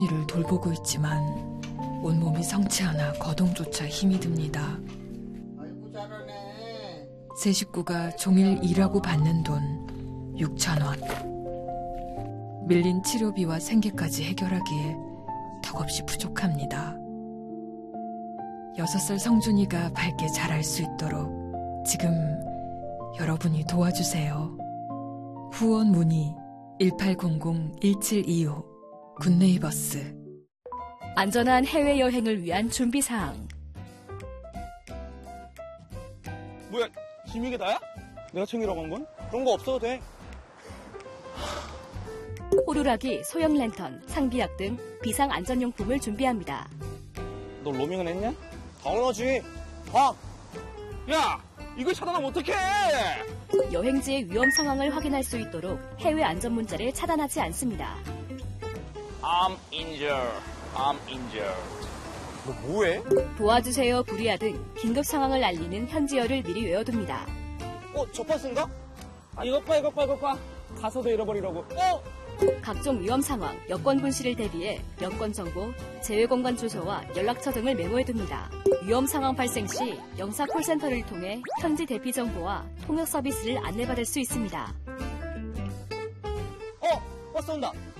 이를 돌보고 있지만 온몸이 성치 않아 거동조차 힘이 듭니다. 아이고 잘하네. 세 식구가 종일 일하고 받는 돈 6,000원. 밀린 치료비와 생계까지 해결하기에 턱없이 부족합니다. 6살 성준이가 밝게 자랄 수 있도록 지금 여러분이 도와주세요. 후원 문의 1800-1725 굿네이버스. 안전한 해외여행을 위한 준비사항. 뭐야, 지금 이게 나야? 내가 챙기라고 한 건? 그런 거 없어도 돼. 호루라기, 소형 랜턴, 상비약 등 비상안전용품을 준비합니다. 너 로밍은 했냐? 당연하지. 봐! 야! 이걸 차단하면 어떡해! 여행지의 위험 상황을 확인할 수 있도록 해외 안전 문자를 차단하지 않습니다. I'm injured. 너 뭐해? 도와주세요, 불이야 등 긴급 상황을 알리는 현지어를 미리 외워둡니다. 저 파스인가? 이것 봐. 가서도 잃어버리라고. 각종 위험 상황, 여권 분실을 대비해 여권 정보, 재외공간 주소와 연락처 등을 메모해둡니다. 위험 상황 발생 시 영사 콜센터를 통해 현지 대피 정보와 통역 서비스를 안내받을 수 있습니다. 버스 온다.